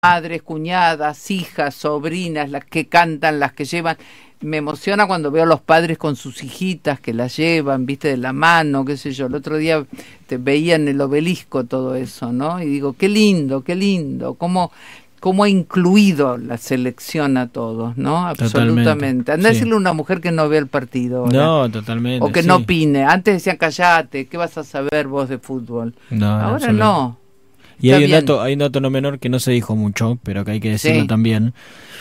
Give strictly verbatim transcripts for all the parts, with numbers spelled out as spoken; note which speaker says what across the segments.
Speaker 1: madres, cuñadas, hijas, sobrinas, las que cantan, las que llevan. Me emociona cuando veo a los padres con sus hijitas que las llevan, viste, de la mano, qué sé yo. El otro día te veía en el Obelisco todo eso, ¿no? Y digo, qué lindo, qué lindo, cómo, cómo ha incluido la selección a todos, ¿no? Absolutamente. Anda a decirle a una mujer que no ve el partido ahora.
Speaker 2: No, totalmente.
Speaker 1: O que
Speaker 2: sí.
Speaker 1: no opine. Antes decían, callate, ¿qué vas a saber vos de fútbol?
Speaker 2: No,
Speaker 1: ahora no.
Speaker 2: Y
Speaker 1: Está
Speaker 2: hay un,
Speaker 1: bien.
Speaker 2: dato, hay un dato no menor que no se dijo mucho, pero que hay que decirlo
Speaker 1: Sí.
Speaker 2: también.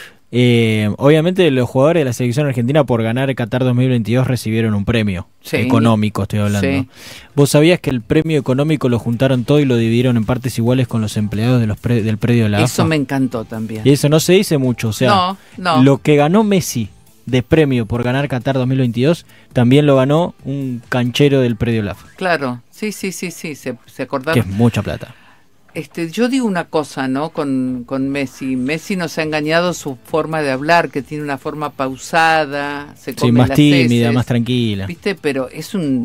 Speaker 2: Eh, obviamente los jugadores de la selección argentina por ganar Qatar dos mil veintidós recibieron un premio
Speaker 1: Sí.
Speaker 2: económico, estoy hablando.
Speaker 1: Sí.
Speaker 2: ¿Vos sabías que el premio económico lo juntaron todo y lo dividieron en partes iguales con los empleados de los pre- del predio de la
Speaker 1: Eso
Speaker 2: A F A?
Speaker 1: me encantó también.
Speaker 2: Y eso no se dice mucho, o sea,
Speaker 1: No, no.
Speaker 2: lo que ganó Messi de premio por ganar Qatar dos mil veintidós también lo ganó un canchero del predio de la A F A,
Speaker 1: Claro, sí, sí, sí, sí, se, se
Speaker 2: que
Speaker 1: acordaron.
Speaker 2: es mucha plata.
Speaker 1: Este, yo digo una cosa, ¿no? Con, con Messi. Messi nos ha engañado su forma de hablar, que tiene una forma pausada, se come
Speaker 2: Sí, más
Speaker 1: las
Speaker 2: tímida,
Speaker 1: heces,
Speaker 2: más tranquila.
Speaker 1: ¿viste? Pero es un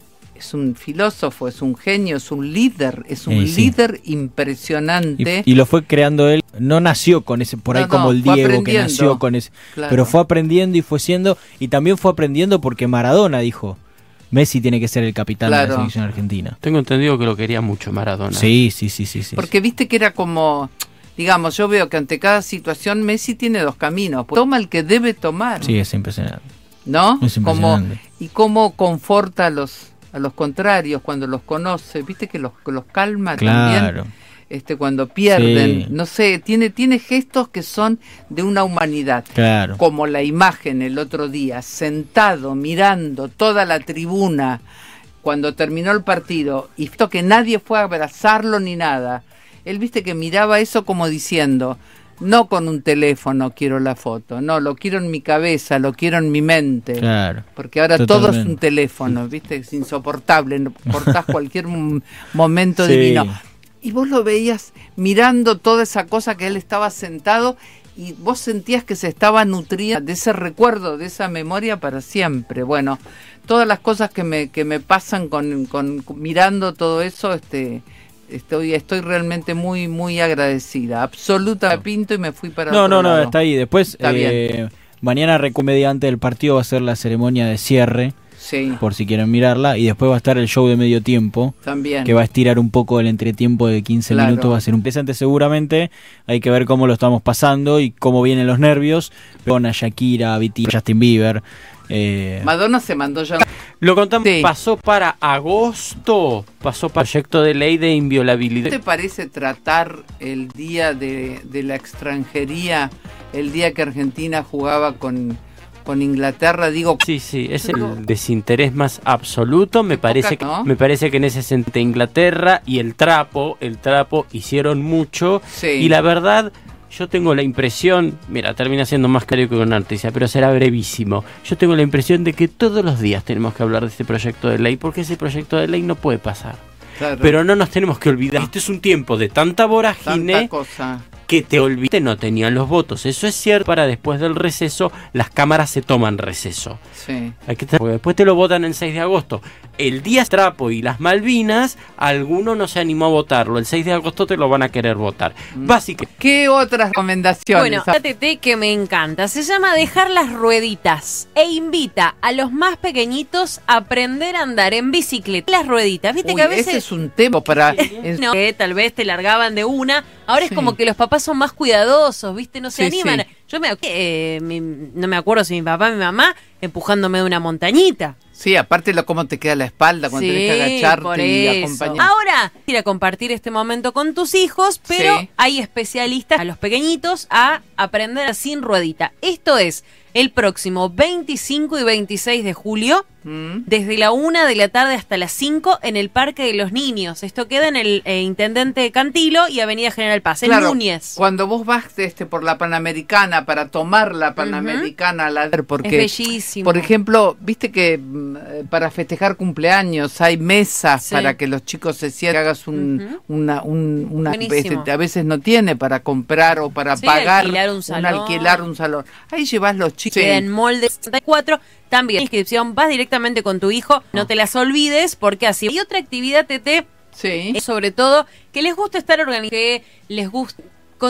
Speaker 1: es un filósofo, es un genio, es un líder, es un
Speaker 2: Eh, sí.
Speaker 1: líder impresionante.
Speaker 2: Y, y lo fue creando él, no nació con ese, por ahí
Speaker 1: No,
Speaker 2: como
Speaker 1: no,
Speaker 2: el
Speaker 1: fue
Speaker 2: Diego que
Speaker 1: aprendiendo.
Speaker 2: nació con ese,
Speaker 1: Claro.
Speaker 2: pero fue aprendiendo y fue siendo, y también fue aprendiendo porque Maradona dijo, Messi tiene que ser el capitán de
Speaker 1: Claro.
Speaker 2: la selección argentina.
Speaker 3: Tengo entendido que lo quería mucho Maradona.
Speaker 2: Sí, sí, sí, sí, sí.
Speaker 1: Porque viste que era como, digamos, yo veo que ante cada situación Messi tiene dos caminos. Toma el que debe tomar,
Speaker 2: Sí, es impresionante.
Speaker 1: ¿no?
Speaker 2: Es
Speaker 1: Como,
Speaker 2: impresionante.
Speaker 1: y cómo conforta a los a los contrarios cuando los conoce, viste que los que los calma también.
Speaker 2: Claro.
Speaker 1: Este, cuando pierden,
Speaker 2: Sí.
Speaker 1: no sé, tiene tiene gestos que son de una humanidad.
Speaker 2: Claro.
Speaker 1: Como la imagen el otro día, sentado, mirando toda la tribuna cuando terminó el partido, y visto que nadie fue a abrazarlo ni nada. Él, viste, que miraba eso como diciendo, no con un teléfono quiero la foto, no, lo quiero en mi cabeza, lo quiero en mi mente.
Speaker 2: Claro.
Speaker 1: Porque ahora todo es
Speaker 2: Totalmente.
Speaker 1: un teléfono, viste, es insoportable, no- cortás cualquier m- momento
Speaker 2: Sí.
Speaker 1: divino. Y vos lo veías mirando toda esa cosa que él estaba sentado y vos sentías que se estaba nutriendo de ese recuerdo, de esa memoria para siempre. Bueno, todas las cosas que me que me pasan con, con, con- mirando todo eso, este estoy estoy realmente muy muy agradecida. Absoluta pinto y me fui para
Speaker 2: No,
Speaker 1: otro
Speaker 2: no, no,
Speaker 1: lado.
Speaker 2: está ahí. Después,
Speaker 1: Está
Speaker 2: eh, mañana, recu- mediante el partido, va a ser la ceremonia de cierre,
Speaker 1: Sí,
Speaker 2: por si quieren mirarla, y después va a estar el show de medio tiempo,
Speaker 1: también.
Speaker 2: que va a estirar un poco el entretiempo de quince
Speaker 1: Claro.
Speaker 2: minutos, va a ser un presente seguramente, hay que ver cómo lo estamos pasando y cómo vienen los nervios, con a Shakira, a B T S, Justin Bieber, eh,
Speaker 1: Madonna se mandó ya.
Speaker 3: Lo contamos,
Speaker 1: Sí.
Speaker 3: pasó para agosto, pasó para proyecto de ley de
Speaker 1: ¿No
Speaker 3: inviolabilidad.
Speaker 1: te parece tratar el día de, de la extranjería, el día que Argentina jugaba con, con Inglaterra? Digo,
Speaker 3: Sí, sí, es el desinterés más absoluto. Me
Speaker 1: Qué
Speaker 3: parece,
Speaker 1: poca, ¿no?
Speaker 3: que, me parece que en ese sentido Inglaterra y el trapo, el trapo hicieron mucho.
Speaker 1: sí.
Speaker 3: Y la verdad, yo tengo la impresión, mira, termina siendo más claro que una noticia, pero será brevísimo. Yo tengo la impresión de que todos los días tenemos que hablar de este proyecto de ley, porque ese proyecto de ley no puede pasar.
Speaker 1: Claro,
Speaker 3: Pero no nos tenemos que olvidar. Este es un tiempo de tanta
Speaker 1: tanta
Speaker 3: vorágine
Speaker 1: cosa.
Speaker 3: que te olvidaste, no tenían los votos. Eso es cierto, para después del receso, las cámaras se toman receso.
Speaker 1: Sí.
Speaker 3: Hay que porque después te lo votan el seis de agosto. El día Trapo y las Malvinas, alguno no se animó a votarlo. El seis de agosto te lo van a querer votar. Básicamente.
Speaker 1: ¿Qué otras recomendaciones?
Speaker 4: Bueno, la T T que me encanta, se llama Dejar las rueditas e invita a los más pequeñitos a aprender a andar en bicicleta. Las rueditas, viste
Speaker 1: Uy,
Speaker 4: que a
Speaker 1: ese
Speaker 4: veces
Speaker 1: es un tema para... en-
Speaker 4: no, que tal vez te largaban de una, ahora
Speaker 1: Sí.
Speaker 4: es como que los papás son más cuidadosos, viste, no se
Speaker 1: Sí,
Speaker 4: animan.
Speaker 1: sí.
Speaker 4: Yo me eh, mi- no me acuerdo si mi papá o mi mamá empujándome de una montañita.
Speaker 1: Sí, aparte lo cómo te queda la espalda cuando
Speaker 4: Sí,
Speaker 1: tenés que agacharte
Speaker 4: por
Speaker 1: y
Speaker 4: eso.
Speaker 1: acompañar.
Speaker 4: Ahora, ir a compartir este momento con tus hijos, pero
Speaker 1: Sí.
Speaker 4: hay especialistas a los pequeñitos a aprender sin ruedita. Esto es el próximo veinticinco y veintiséis de julio,
Speaker 1: Mm.
Speaker 4: desde la una de la tarde hasta las cinco en el Parque de los Niños. Esto queda en el eh, Intendente Cantilo y Avenida General Paz, en
Speaker 1: Claro,
Speaker 4: Núñez.
Speaker 1: cuando vos vas este por la Panamericana para tomar la Panamericana, la porque
Speaker 4: Es bellísimo.
Speaker 1: por ejemplo, viste que mm, eh, para festejar cumpleaños hay mesas
Speaker 4: Sí.
Speaker 1: para que los chicos se sientan, hagas un,
Speaker 4: Ujú.
Speaker 1: una, un, una
Speaker 4: Buenísimo.
Speaker 1: este, a veces no tiene para comprar o para
Speaker 4: Sí,
Speaker 1: pagar
Speaker 4: alquilar un salón.
Speaker 1: alquilar un salón. Ahí llevas los chicos.
Speaker 4: Queda en Molde sesenta y cuatro. También la inscripción, vas directamente con tu hijo, no te las olvides, porque así. Hay otra actividad, T T,
Speaker 1: Sí.
Speaker 4: es sobre todo que les gusta estar organizados, que les gusta